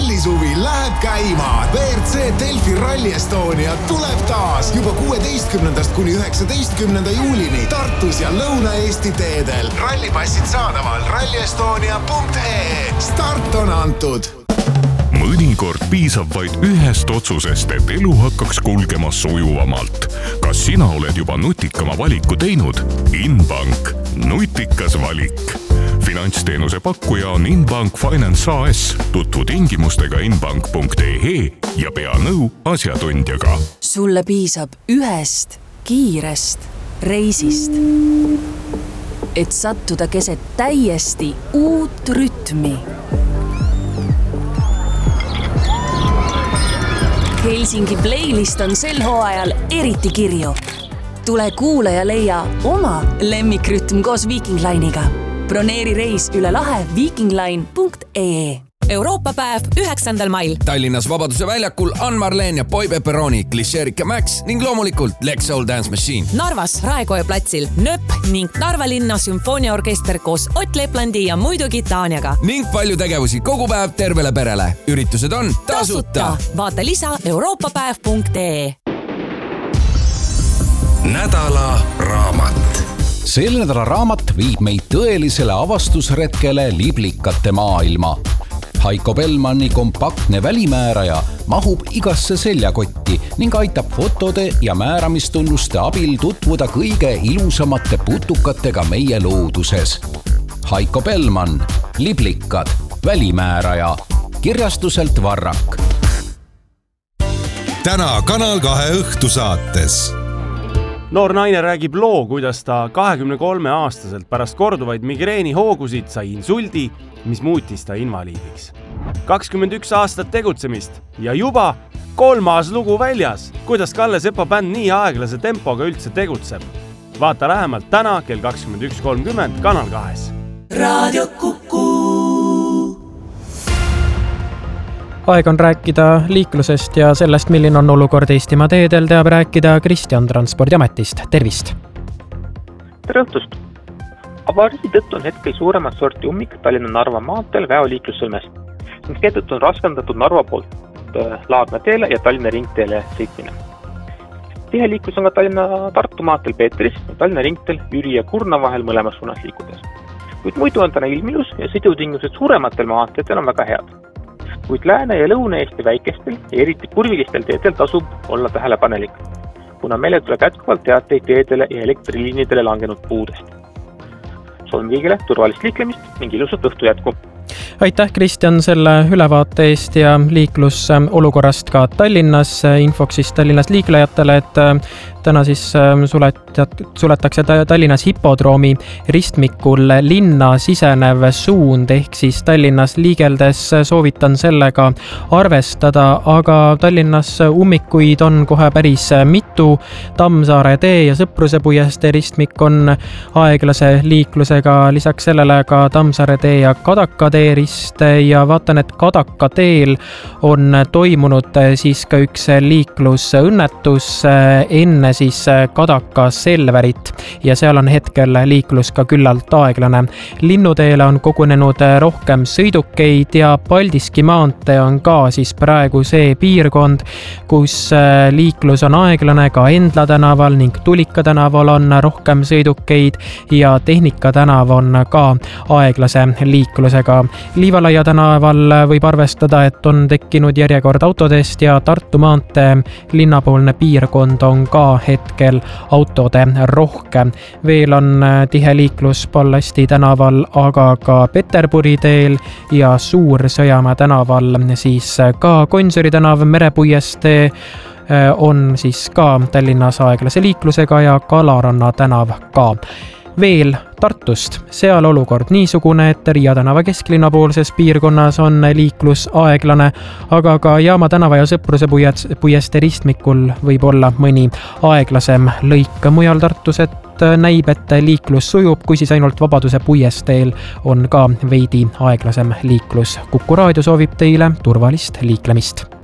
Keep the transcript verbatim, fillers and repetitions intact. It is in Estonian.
rallisuvi läheb käima. V R C Delfi Rally Estonia tuleb taas juba kuueteistkümnendast kuni üheksateistkümnenda juulini Tartus ja Lõuna-Eesti teedel. Rallipassid saadaval rallyestonia punkt ee. Start on antud. Mõnikord piisab vaid ühest otsusest, et elu hakkaks kulgema sujuvamalt. Kas sina oled juba nutikama valiku teinud? Inbank. Nutikas valik. Finantsteenuse pakkuja on Inbank Finance A S. Tutvu tingimustega inbank punkt ee ja pea nõu asjatundjaga. Sulle piisab ühest kiirest reisist, et sattuda keset täiesti uut rütmi. Helsingi playlist on sel hooajal eriti kirju. Tule kuule ja leia oma lemmikrütm koos Viking Line'iga. Broneeri reis üle lahe vikingline punkt ee. Euroopa päev üheksandal mail. Tallinnas Vabaduse väljakul Ann Marleen ja Boy Pepperoni, Klišerika Max ning loomulikult Lex Soul Dance Machine. Narvas Raekoja platsil Nöp ning Narva linna sümfooniaorkester koos Ott Leplandi ja muidugi Taaniaga. Ning palju tegevusi kogu päev tervele perele. Üritused on tasuta. Vaata lisa euroopapäev punkt ee. Nädala raamat. Sel nädala raamat viib meid tõelisele avastusretkele liblikate maailma. Heiko Bellmanni kompaktne välimääraja mahub igasse seljakotti ning aitab fotode ja määramistunnuste abil tutvuda kõige ilusamate putukatega meie looduses. Heiko Bellmann, liblikad, välimääraja, kirjastuselt Varrak. Täna Kanal kahe õhtusaates. Noor naine räägib loo, kuidas ta kahekümne kolme aastaselt pärast korduvaid migreeni hoogusid sai insuldi, mis muutis ta invaliidiks. kakskümmend üks aastat tegutsemist ja juba kolmas lugu väljas, kuidas Kalle Sepa bänd nii aeglase tempoga üldse tegutseb. Vaata lähemalt täna kell kakskümmend üks kolmkümmend Kanal kahes. Radio Kuku. Aeg on rääkida liiklusest ja sellest, milline on olukord Eestimaa teedel, teab rääkida Kristjan Transpordiametist. Tervist! Tere õhtust! Avariisi tõttu on hetkel suuremat sorti ummik Tallinna Narva maanteel väoliiklussõlmes, ning seetõttu on raskendatud Narva poolt Laagna teele ja Tallinna ringteele sõitmine. Tihe liiklus on ka Tallinna Tartu maanteel Peetris ja Tallinna ringteel Jüri ja Kurna vahel mõlemas suunas liikudes. Kuid muidu on täna ilmilus ja sõidutingimused suurematel maanteedel on väga head. Kuid Lääne- ja Lõuna-Eesti väikestel ja eriti kurvilistel teedel tasub olla tähelepanelik, kuna meile tuleb jätkuvalt teateid teedele ja elektriliinidele langenud puudest. Soovin kõigile turvalist liiklemist ning ilusat õhtu jätku. Aitäh, Kristjan, selle ülevaate eest ja liiklusolukorrast ka Tallinnas. Infoks siis Tallinnas liiklejatele, et täna siis suletakse Tallinnas hipodroomi ristmikul linna sisenev suund, ehk siis Tallinnas liigeldes soovitan sellega arvestada, aga Tallinnas ummikuid on kohe päris mitu. Tammsaare tee ja Sõpruse puiestee ristmik on aeglase liiklusega, lisaks sellele ka Tammsaare tee ja Kadaka tee rist ja vaatan, et Kadaka teel on toimunud siis ka üks liiklusõnnetus enne siis Kadaka Selverit ja seal on hetkel liiklus ka küllalt aeglane. Linnuteele on kogunenud rohkem sõidukeid ja Paldiski maantee on ka siis praegu see piirkond, kus liiklus on aeglane, ka Endla tänaval ning Tulika tänaval on rohkem sõidukeid ja Tehnika tänav on ka aeglase liiklusega. Liivalaia tänaval võib arvestada, et on tekkinud järjekord autodest ja Tartu maantee linnapoolne piirkond on ka hetkel autode rohkem. Veel on tihe liiklus Pallasti tänaval, aga ka Peterburi teel ja Suur-Sõjamäe tänaval, siis ka Konsuri tänav, Merepuiestee on siis ka Tallinnas aeglase liiklusega ja Kalaranna tänav ka. Veel Tartust, seal olukord niisugune, et Riia tänava kesklinnapoolses piirkonnas on liiklus aeglane, aga ka Jaama tänava ja Sõpruse puiestee ristmikul võib olla mõni aeglasem lõik. Mujal Tartus, et näib, et liiklus sujub, kui siis ainult Vabaduse puiesteel on ka veidi aeglasem liiklus. Kuku raadio soovib teile turvalist liiklemist.